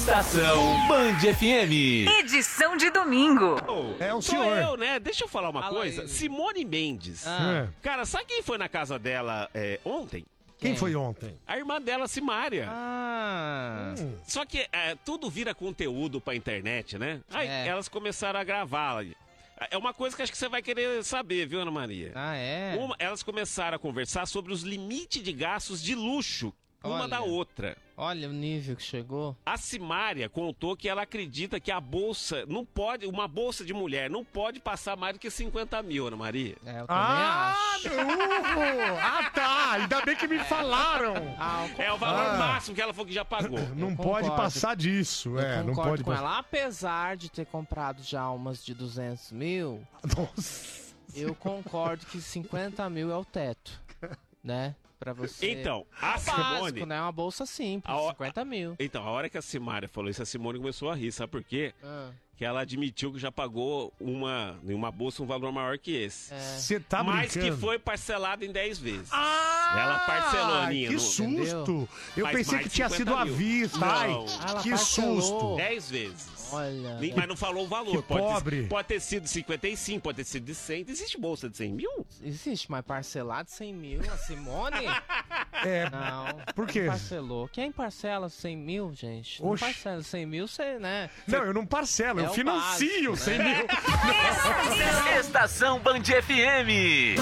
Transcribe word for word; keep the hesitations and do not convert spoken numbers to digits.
Estação Band F M. Edição de domingo. Oh, É o sou senhor. eu, né? Deixa eu falar uma Fala coisa. aí. Simone Mendes. Ah. É. Cara, sabe quem foi na casa dela é, ontem? Quem Quem? foi ontem? A irmã dela, Simária. Ah. Hum. Só que é, tudo vira conteúdo pra internet, né? Aí É. elas começaram a gravar. É uma coisa que acho que você vai querer saber, viu, Ana Maria? Ah, é? Uma- elas começaram a conversar sobre os limites de gastos de luxo, uma Olha. da outra. Olha o nível que chegou. A Simária contou que ela acredita que a bolsa não pode, uma bolsa de mulher não pode passar mais do que cinquenta mil, Ana Maria. É, eu também Ah, acho. Hugo! Ah, tá! Ainda bem que me falaram! Ah, eu É o valor Ah. máximo que ela falou que já pagou. Não concordo. pode passar disso, Eu é, não concordo pode com passar. ela. Apesar de ter comprado já umas de duzentos mil, Nossa. eu concordo que cinquenta mil é o teto, né? Pra você. Então, a É Simone... básico, né? É uma bolsa simples, A ho- cinquenta mil. Então, a hora que a Simária falou isso, a Simone começou a rir, sabe por quê? Ah, Que ela admitiu que já pagou uma, em uma bolsa um valor maior que esse. é. Você tá Mas brincando? que foi parcelado em dez vezes. Ah! Ela parcelou, Ninha, Que no- susto! Entendeu? Eu Faz pensei mais que de tinha sido cinquenta à mil. vista. Não. Ai, Ela que parcelou. susto! dez vezes. Olha. Nem- Mas não falou o valor. Que pode, pobre. Ter, pode ter sido cinquenta e cinco, pode ter sido de cem. Existe bolsa de cem mil? Existe, mas parcelado cem mil, a Simone? É, Não. por quê? Não parcelou. Quem parcela cem mil, gente? Não Oxe. parcela cem mil, você, né? não, eu não parcelo, É eu o financio básico, cem né? mil. Estação Band F M.